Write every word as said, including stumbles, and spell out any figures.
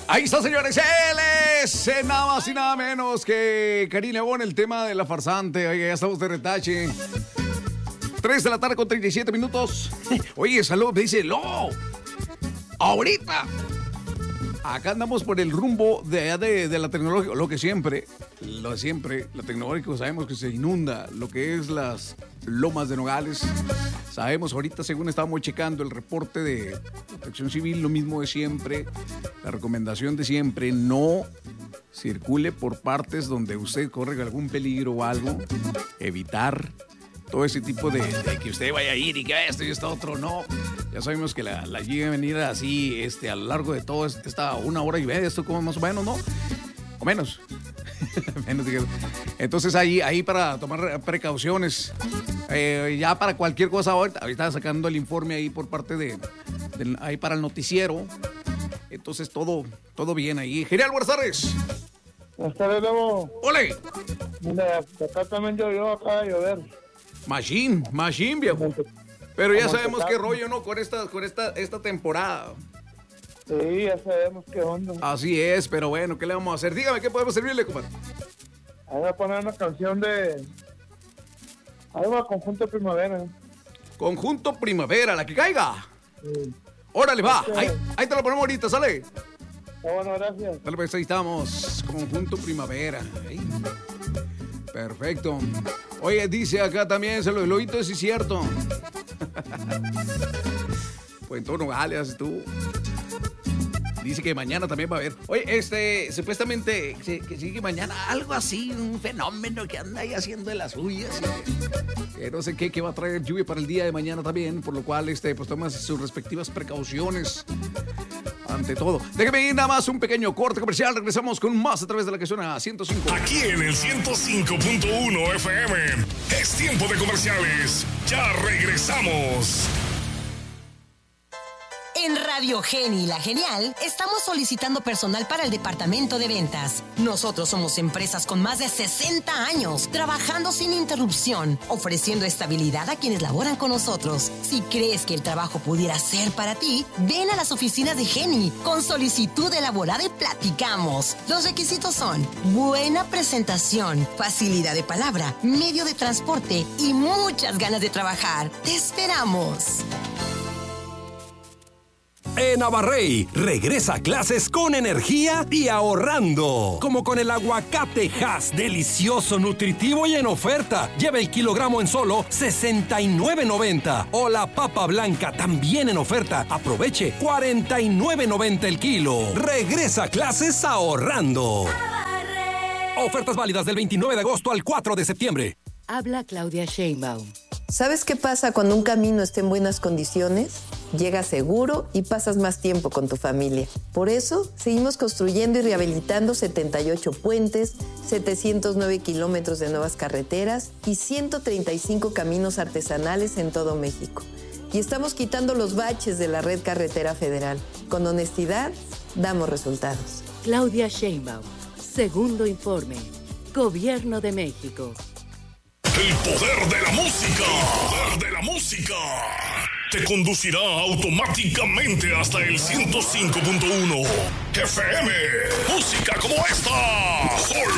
Ahí está, señores. Él es eh, nada más y nada menos que Karim León, el tema de la farsante. Oye, ya estamos de retache. tres de la tarde con treinta y siete minutos. Oye, salud, me dice, ¡lo! ¡Ahorita! Acá andamos por el rumbo de, de, de la tecnología, lo que siempre, lo de siempre, la tecnológica, sabemos que se inunda lo que es las lomas de Nogales. Sabemos, ahorita según estábamos checando el reporte de Protección Civil, lo mismo de siempre, la recomendación de siempre, no circule por partes donde usted corre algún peligro o algo, evitar todo ese tipo de, de que usted vaya a ir y que esto y esto otro, no. Ya sabemos que la, la llega a venir así este, a lo largo de todo esta una hora y media, esto como más o menos, ¿no? O menos. menos Entonces ahí, ahí para tomar precauciones, eh, ya para cualquier cosa, ahorita, ahorita sacando el informe ahí por parte de, de ahí para el noticiero. Entonces todo, todo bien ahí. Genial, buenas tardes. Buenas tardes, Lobo. ¡Ole! Mira, acá también llovió, acá de llover. Machine, machine, viejo. Pero ya sabemos qué rollo, ¿no? Con esta, con esta, esta temporada. Sí, ya sabemos qué onda. Así es, pero bueno, ¿qué le vamos a hacer? Dígame, ¿qué podemos servirle, compadre? Ahí voy a poner una canción de... Ahí va, Conjunto Primavera. Conjunto Primavera, la que caiga. Sí. Órale, va. Este... Ahí, ahí te lo ponemos ahorita, ¿sale? Está bueno, gracias. Dale, pues ahí estamos. Conjunto Primavera. Ahí. Perfecto. Oye, dice acá también, se lo del oído, sí es cierto. Pues en todo Nogales, tú. Dice que mañana también va a haber. Oye, este, supuestamente, que, que sí que mañana algo así, un fenómeno que anda ahí haciendo de las suyas. Que, que no sé qué, que va a traer lluvia para el día de mañana también, por lo cual, este, pues toma sus respectivas precauciones. Ante todo. Déjeme ir nada más un pequeño corte comercial. Regresamos con más a través de la que suena a ciento cinco. Aquí en el ciento cinco punto uno F M. Es tiempo de comerciales. Ya regresamos. En Radio Geni La Genial, estamos solicitando personal para el departamento de ventas. Nosotros somos empresas con más de sesenta años, trabajando sin interrupción, ofreciendo estabilidad a quienes laboran con nosotros. Si crees que el trabajo pudiera ser para ti, ven a las oficinas de Geni con solicitud elaborada y platicamos. Los requisitos son buena presentación, facilidad de palabra, medio de transporte y muchas ganas de trabajar. ¡Te esperamos! En Abarrey, regresa a clases con energía y ahorrando. Como con el aguacate Hass, delicioso, nutritivo y en oferta. Lleva el kilogramo en solo sesenta y nueve noventa. O la papa blanca, también en oferta. Aproveche, cuarenta y nueve noventa el kilo. Regresa a clases ahorrando. Abarrey. Ofertas válidas del veintinueve de agosto al cuatro de septiembre. Habla Claudia Sheinbaum. ¿Sabes qué pasa cuando un camino está en buenas condiciones? Llegas seguro y pasas más tiempo con tu familia. Por eso, seguimos construyendo y rehabilitando setenta y ocho puentes, setecientos nueve kilómetros de nuevas carreteras y ciento treinta y cinco caminos artesanales en todo México. Y estamos quitando los baches de la red carretera federal. Con honestidad, damos resultados. Claudia Sheinbaum, segundo informe. Gobierno de México. El poder de la música. El poder de la música. Te conducirá automáticamente hasta el ciento cinco punto uno F M. Música como esta. Solo